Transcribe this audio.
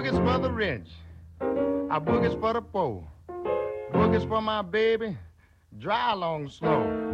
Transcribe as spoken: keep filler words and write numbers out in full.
boogies for the rich. I boogies for the poor. Boogies for my baby, dry along slow.